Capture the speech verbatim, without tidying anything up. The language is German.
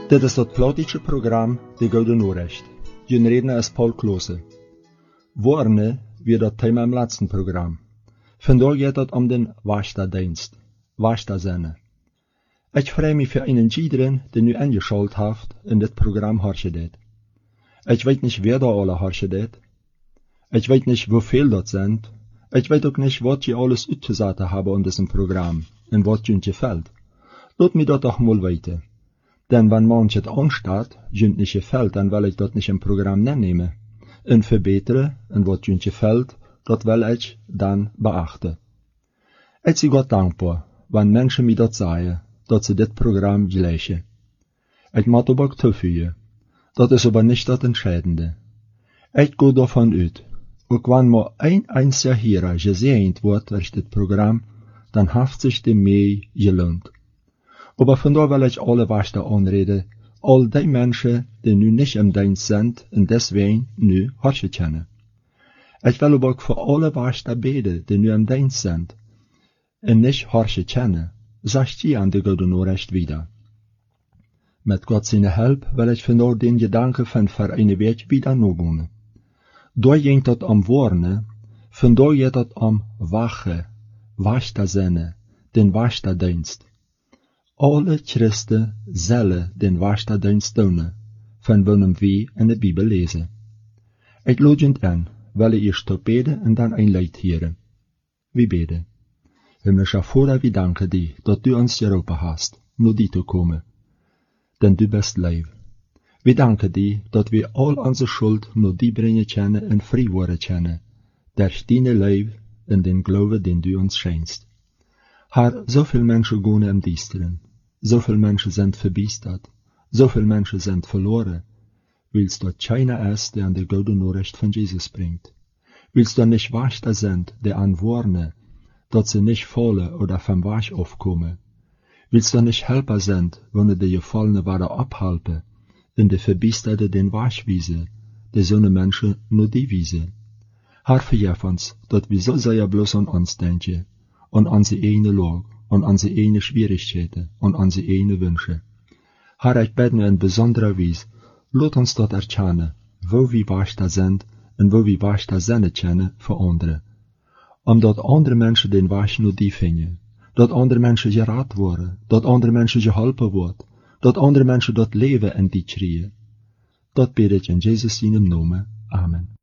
Dit is dat plotische program De Gouden Noorrecht. Jun redner is Paul Klose. Woorne weer dat thema im laatste program. Vandaag gaat het om den Waschtadienst, Waschtazenne. Ik freue mich für einen iedereen die nu eingeschaltet heeft in dit program hartje Ich weet nicht, wer da alle hartje deed. Ich weet nicht, wofür dat sind. Ich weet ook nicht, wat je alles uitgezaten hebben in diesem Programm und wat je gefällt. Laat mich dat doch mal weten. Denn wenn manche het anstaat, junt nicht gefällt, dann will ich dat nicht im Programm nehmen. Und verbeteren, und wat junt gefällt, dat will ich dann beachten. Ich bin Gott dankbar, wenn Menschen mir dat sagen, dat sie dit Programm gleichen. Ich mag aber auch zufügen. Dat ist aber nicht das Entscheidende. Ich gehe davon aus, auch wenn mal ein einziger Hörer gesehen wird durch das Programm, dann hat sich dem mehr gelohnt. Aber von da will ich alle Wächter anreden, all die Menschen, die nu nicht im Dienst sind und deswegen nu Harsche kennen. Ich will aber auch für alle Wächter beten, die nu im Dienst sind und nicht Harsche kennen, sagt sie an der Gouden Noorrecht wieder. Mit Gott seine Hilfe will ich von da den Gedanken von für eine Weg wieder nachbauen. Da ging das am Worne, von da geht das am Wache, Wächtersinne, den Wächterdienst. Alle Christen zullen den Wächterdienst doen, von wonem wir in der Bibel lesen. Ich lade euch an, will ich erst beten und dann ein Lied hören. Wir beten. Himmlischer Vater, wir danken dir, dass du uns gerufen hast, nur dir zu kommen. Denn du bist Leib. Wir danken dir, dass wir all unsere Schuld nur dir bringen können und frei werden können, durch deine Leib und den Glauben, den du uns schenkst. Herr, so viele Menschen gehen im Düsteren, so viele Menschen sind verbiestert, so viele Menschen sind verloren, willst dort keiner ist, der an der Gouden Noorrecht von Jesus bringt. Willst du nicht Wächter sind, der anwarnen, dass sie nicht fallen oder vom Weg aufkommen. Willst du nicht Helfer sind, wenn die Gefallene wieder abhalten, in der Verbiesterte den Weg wiesen, der so eine Menschen nur die wiesen. Herr, vergib uns, dass wir so sehr bloß an uns denken, an unsere eigene Lage, an unsere eigene Schwierigkeiten, an unsere eigene Wünsche. Herr, ich bete in besonderer Weise, lass uns dort erkennen, wo wir Wächter sind und wo wir Wächter sind kennen für andere. Um dort andere Menschen den Weg nur die finden, dort andere Menschen geraten worden, dort andere Menschen geholfen worden, dort andere Menschen dort Leben in die kriegen. Dort bete ich in Jesus seinem Namen. Amen.